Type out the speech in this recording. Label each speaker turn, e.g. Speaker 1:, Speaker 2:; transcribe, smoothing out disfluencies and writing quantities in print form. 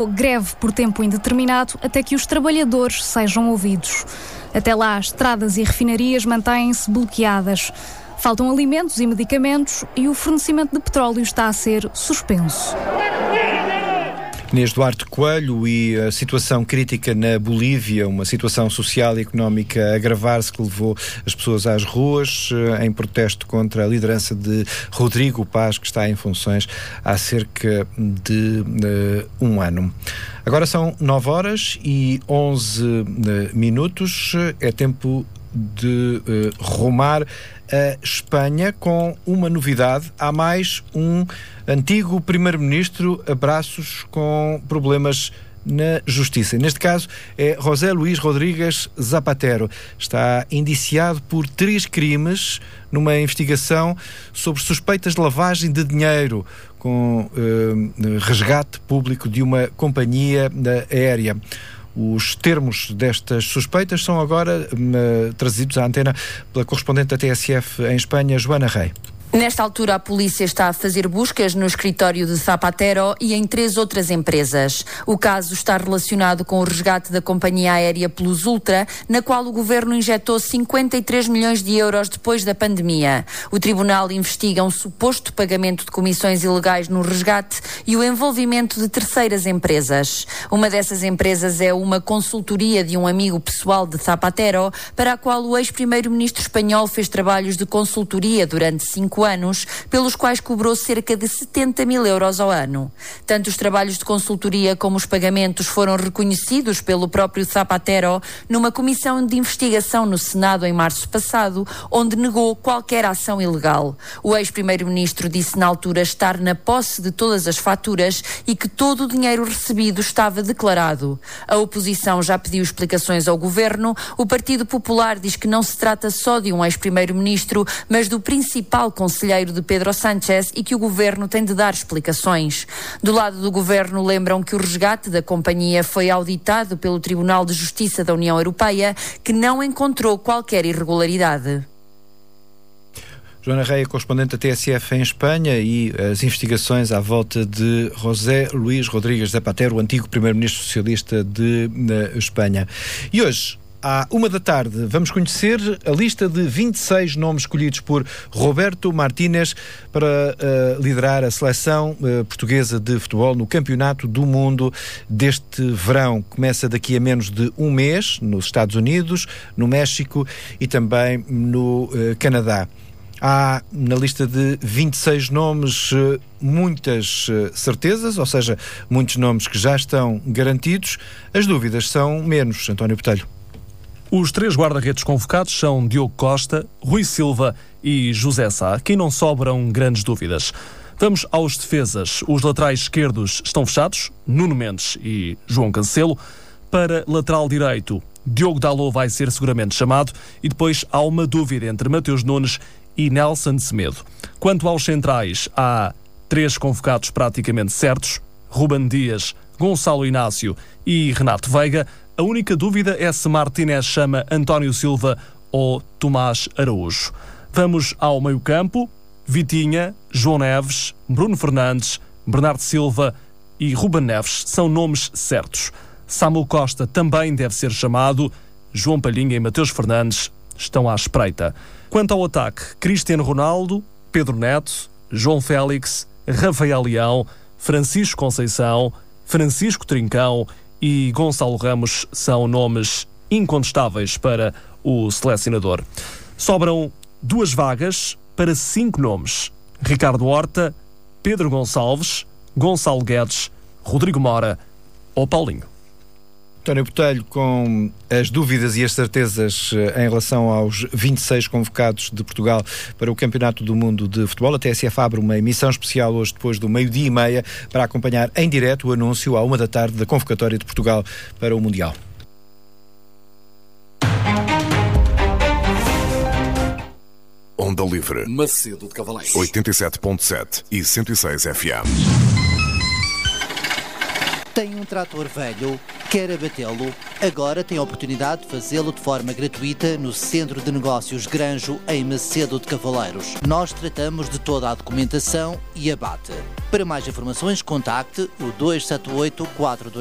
Speaker 1: Greve por tempo indeterminado até que os trabalhadores sejam ouvidos. Até lá, estradas e refinarias mantêm-se bloqueadas. Faltam alimentos e medicamentos e o fornecimento de petróleo está a ser suspenso.
Speaker 2: Inês Duarte Coelho, e a situação crítica na Bolívia, uma situação social e económica a agravar-se que levou as pessoas às ruas em protesto contra a liderança de Rodrigo Paz, que está em funções há cerca de um ano. Agora são 9h11. É tempo de rumar a Espanha com uma novidade. Há mais um antigo primeiro-ministro a braços com problemas na justiça. Neste caso é José Luís Rodríguez Zapatero. Está indiciado por 3 crimes numa investigação sobre suspeitas de lavagem de dinheiro com resgate público de uma companhia aérea. Os termos destas suspeitas são agora trazidos à antena pela correspondente da TSF em Espanha, Joana Rei.
Speaker 3: Nesta altura, a polícia está a fazer buscas no escritório de Zapatero e em 3 outras empresas. O caso está relacionado com o resgate da companhia aérea Plus Ultra, na qual o governo injetou 53 milhões de euros depois da pandemia. O tribunal investiga um suposto pagamento de comissões ilegais no resgate e o envolvimento de terceiras empresas. Uma dessas empresas é uma consultoria de um amigo pessoal de Zapatero, para a qual o ex-primeiro-ministro espanhol fez trabalhos de consultoria durante 5 anos, pelos quais cobrou cerca de 70 mil euros ao ano. Tanto os trabalhos de consultoria como os pagamentos foram reconhecidos pelo próprio Zapatero numa comissão de investigação no Senado em março passado, onde negou qualquer ação ilegal. O ex-primeiro-ministro disse na altura estar na posse de todas as faturas e que todo o dinheiro recebido estava declarado. A oposição já pediu explicações ao governo. O Partido Popular diz que não se trata só de um ex-primeiro-ministro, mas do principal conselheiro de Pedro Sánchez e que o governo tem de dar explicações. Do lado do governo, lembram que o resgate da companhia foi auditado pelo Tribunal de Justiça da União Europeia, que não encontrou qualquer irregularidade.
Speaker 2: Joana Rei, correspondente da TSF em Espanha, e as investigações à volta de José Luís Rodríguez Zapatero, o antigo primeiro-ministro socialista de Espanha. E hoje, à 13h, vamos conhecer a lista de 26 nomes escolhidos por Roberto Martínez para liderar a seleção portuguesa de futebol no Campeonato do Mundo deste verão. Começa daqui a menos de um mês, nos Estados Unidos, no México e também no Canadá. Há na lista de 26 nomes muitas certezas, ou seja, muitos nomes que já estão garantidos. As dúvidas são menos, António Botelho.
Speaker 4: Os 3 guarda-redes convocados são Diogo Costa, Rui Silva e José Sá. Aqui não sobram grandes dúvidas. Vamos aos defesas. Os laterais esquerdos estão fechados, Nuno Mendes e João Cancelo. Para lateral direito, Diogo Dalot vai ser seguramente chamado, e depois há uma dúvida entre Mateus Nunes e Nelson Semedo. Quanto aos centrais, há 3 convocados praticamente certos: Ruben Dias, Gonçalo Inácio e Renato Veiga. A única dúvida é se Martínez chama António Silva ou Tomás Araújo. Vamos ao meio-campo: Vitinha, João Neves, Bruno Fernandes, Bernardo Silva e Ruben Neves são nomes certos. Samuel Costa também deve ser chamado. João Palhinha e Mateus Fernandes estão à espreita. Quanto ao ataque, Cristiano Ronaldo, Pedro Neto, João Félix, Rafael Leão, Francisco Conceição, Francisco Trincão e Gonçalo Ramos são nomes incontestáveis para o selecionador. Sobram 2 vagas para 5 nomes: Ricardo Horta, Pedro Gonçalves, Gonçalo Guedes, Rodrigo Mora ou Paulinho.
Speaker 2: António Botelho, com as dúvidas e as certezas em relação aos 26 convocados de Portugal para o Campeonato do Mundo de Futebol, a TSF abre uma emissão especial hoje, depois do 12h30, para acompanhar em direto o anúncio à 13h da convocatória de Portugal para o Mundial.
Speaker 5: Onda Livre,
Speaker 6: Macedo de Cavaleiros,
Speaker 5: 87.7 e 106 FM.
Speaker 7: Tem um trator velho, quer abatê-lo? Agora tem a oportunidade de fazê-lo de forma gratuita no Centro de Negócios Granjo, em Macedo de Cavaleiros. Nós tratamos de toda a documentação e abate. Para mais informações, contacte o 278 42